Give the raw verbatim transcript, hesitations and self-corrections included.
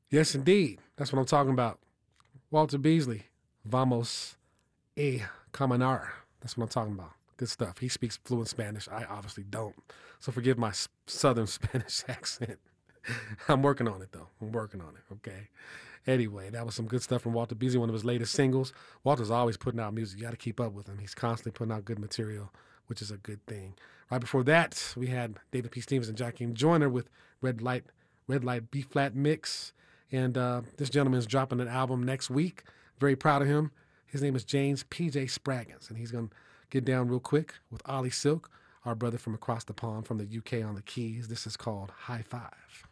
Yes, indeed. That's what I'm talking about. Walter Beasley, Vamos a Caminar. That's what I'm talking about. Good stuff. He speaks fluent Spanish. I obviously don't. So forgive my southern Spanish accent. I'm working on it, though. I'm working on it, okay? Anyway, that was some good stuff from Walter Beasley, one of his latest singles. Walter's always putting out music. You got to keep up with him. He's constantly putting out good material, which is a good thing. Right before that, we had David P. Stevens and Joaquin Joyner with Red Light, Red Light B-flat mix. And uh, this gentleman is dropping an album next week. Very proud of him. His name is James P J Spraggins, and he's going to get down real quick with Ollie Silk, our brother from across the pond from the U K on the keys. This is called High Five.